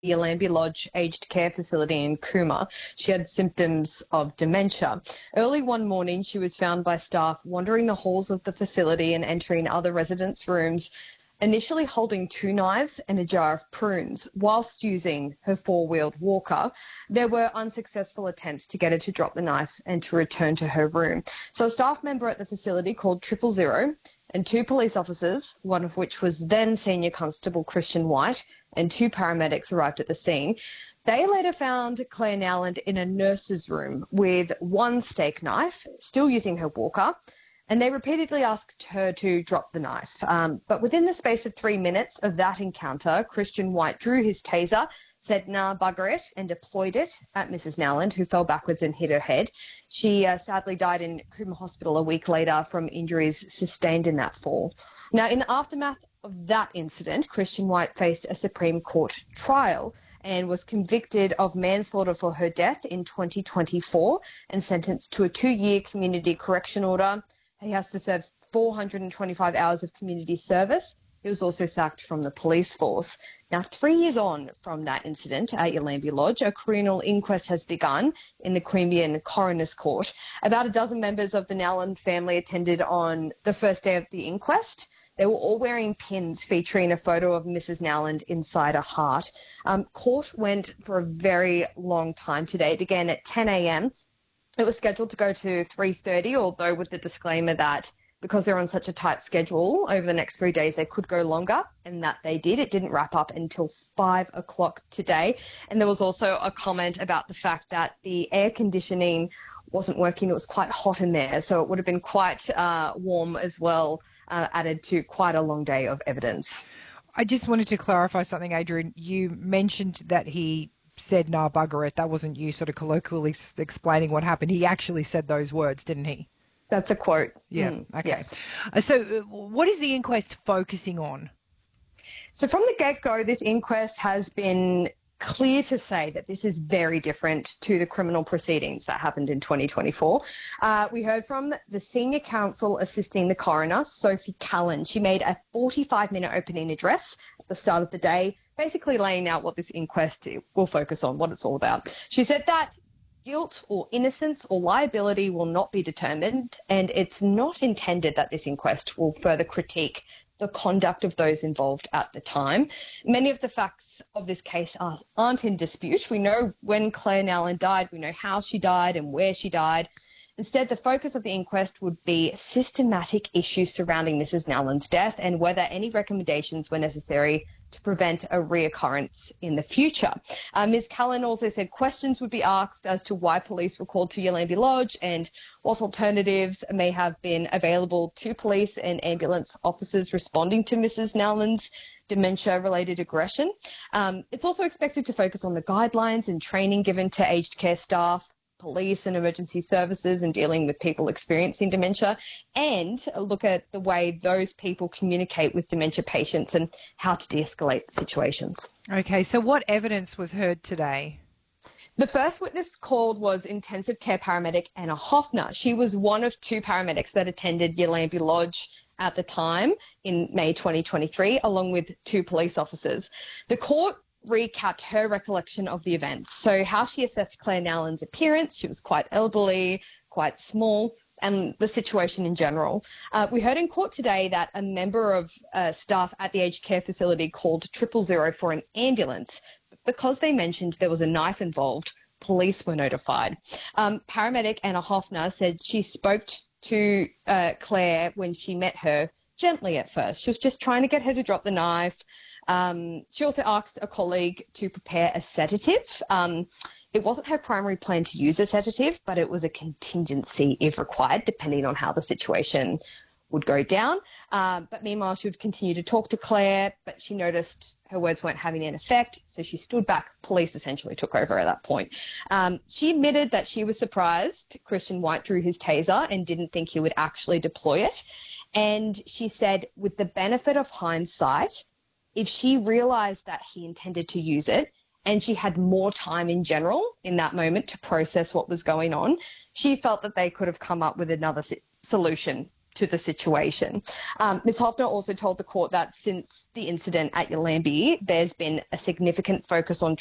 Yallambee Lodge aged care facility in Cooma. She had symptoms of dementia. Early one morning, she was found by staff wandering the halls of the facility and entering other residents' rooms, initially holding 2 knives and a jar of prunes whilst using her 4-wheeled walker. There were unsuccessful attempts to get her to drop the knife and to return to her room. So a staff member at the facility called 000 and 2 police officers, one of which was then Senior Constable Christian White, and 2 paramedics arrived at the scene. They later found Claire Nowland in a nurse's room with 1 steak knife, still using her walker, and they repeatedly asked her to drop the knife. But within the space of 3 minutes of that encounter, Christian White drew his taser, said, "Nah, bugger it," and deployed it at Mrs. Nowland, who fell backwards and hit her head. She sadly died in Cooma Hospital a week later from injuries sustained in that fall. Now, in the aftermath of that incident, Christian White faced a Supreme Court trial and was convicted of manslaughter for her death in 2024 and sentenced to a 2-year community correction order. He has to serve 425 hours of community service. He was also sacked from the police force. Now, 3 years on from that incident at Yallambee Lodge, a coronial inquest has begun in the Queanbeyan Coroner's Court. About a dozen members of the Nowland family attended on the first day of the inquest. They were all wearing pins featuring a photo of Mrs. Nowland inside a heart. Court went for a very long time today. It began at 10 a.m. It was scheduled to go to 3:30, although with the disclaimer that because they're on such a tight schedule over the next 3 days, they could go longer, and that they did. It didn't wrap up until 5 o'clock today. And there was also a comment about the fact that the air conditioning wasn't working. It was quite hot in there, so it would have been quite warm as well, added to quite a long day of evidence. I just wanted to clarify something, Adrian. You mentioned that he said, "Nah, bugger it." That wasn't you sort of colloquially explaining what happened. He actually said those words, didn't he? That's a quote. Yeah. Okay. Yes. So what is the inquest focusing on? So from the get-go, this inquest has been clear to say that this is very different to the criminal proceedings that happened in 2024. We heard from the senior counsel assisting the coroner, Sophie Callan. She made a 45-minute opening address at the start of the day, basically laying out what this inquest will focus on, what it's all about. She said that guilt or innocence or liability will not be determined, and it's not intended that this inquest will further critique the conduct of those involved at the time. Many of the facts of this case aren't in dispute. We know when Claire Nowland died, we know how she died and where she died. Instead, the focus of the inquest would be systematic issues surrounding Mrs. Nowland's death and whether any recommendations were necessary to prevent a reoccurrence in the future. Ms. Callan also said questions would be asked as to why police were called to Yallambee Lodge and what alternatives may have been available to police and ambulance officers responding to Mrs. Nowland's dementia-related aggression. It's also expected to focus on the guidelines and training given to aged care staff, police and emergency services and dealing with people experiencing dementia, and look at the way those people communicate with dementia patients and how to de-escalate situations. Okay, so what evidence was heard today? The first witness called was intensive care paramedic Anna Hoffner. She was one of 2 paramedics that attended Yallambee Lodge at the time in May 2023, along with 2 police officers. The court recapped her recollection of the events. So how she assessed Claire Nowland's appearance, she was quite elderly, quite small, and the situation in general. We heard in court today that a member of staff at the aged care facility called 000 for an ambulance. Because they mentioned there was a knife involved, police were notified. Paramedic Anna Hoffner said she spoke to Claire when she met her gently at first. She was just trying to get her to drop the knife. She also asked a colleague to prepare a sedative. It wasn't her primary plan to use a sedative, but it was a contingency if required, depending on how the situation would go down. But meanwhile, she would continue to talk to Claire, but she noticed her words weren't having an effect, so she stood back. Police essentially took over at that point. She admitted that she was surprised Christian White drew his taser and didn't think he would actually deploy it. And she said, with the benefit of hindsight, if she realised that he intended to use it and she had more time in general in that moment to process what was going on, she felt that they could have come up with another solution to the situation. Ms. Hoffner also told the court that since the incident at Yallambee, there's been a significant focus on